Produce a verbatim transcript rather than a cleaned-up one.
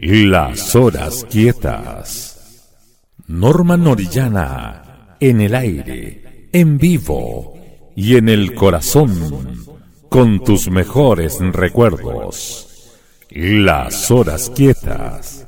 Las horas quietas. Norma Orellana, en el aire, en vivo y en el corazón, con tus mejores recuerdos. Las horas quietas.